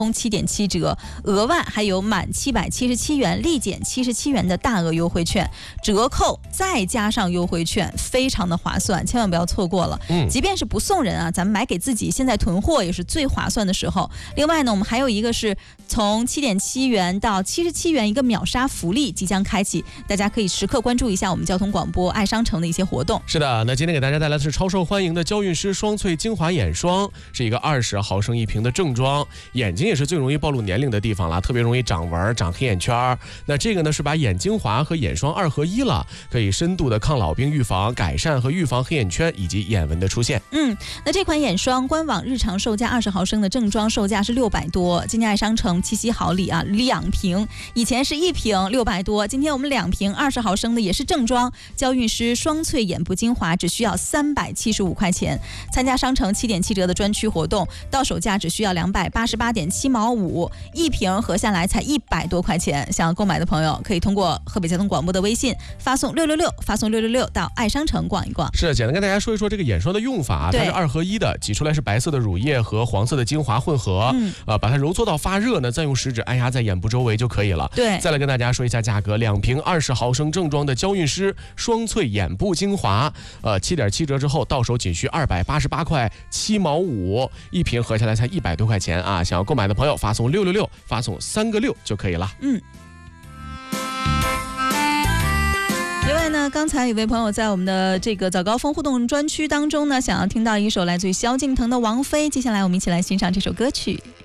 7.7折，额外还有满777元立减77元的大额优惠券，折扣再加上优惠券，非常的划算，千万不要错过了。即便是不送人啊，咱们买给自己，现在囤货也是最划算的时候。另外呢，我们还有一个是从7.7元到77元一个秒杀福利即将开启，大家可以时刻关注一下我们交通广播爱商城的一些活动。 是的，那今天给大家带来的是超受欢迎的娇韵诗双萃精华眼霜，是一个20毫升一瓶的正装，眼睛也是最容易暴露年龄的地方了，特别容易长纹、长黑眼圈。那这个呢是把眼精华和眼霜2合1了，可以深度的抗老病预防、改善和预防黑眼圈以及眼纹的出现。 那这款眼霜官网日常售价20毫升的正装售价是600多，今天爱商城七夕好礼啊，2瓶，以前是1瓶600多，今天我们2瓶20毫升的也是正装，娇韵诗双萃眼部精华只需要375块钱，参加商城7.7折的专区活动，到手价只需要288.7毛5，一瓶合下来才100多块钱。想要购买的朋友可以通过河北交通广播的微信发送666，发送666到爱商城逛一逛。 是，简单跟大家说一说这个眼霜的用法，它是2合1的，挤出来是白色的乳液和黄色的精华混合，把它揉搓到发热呢，再用食指按压在眼部周围就可以了。 对， 再来跟大家说一下价格，2瓶20毫升正装的娇韵诗双萃眼部精华，7.7折之后到手仅需288块7毛5，一瓶合下来才100多块钱啊！想要购买的朋友发送666，发送3个6就可以了。 另外呢，刚才有位朋友在我们的这个早高峰互动专区当中呢，想要听到一首来自于萧敬腾的《王菲》，接下来我们一起来欣赏这首歌曲。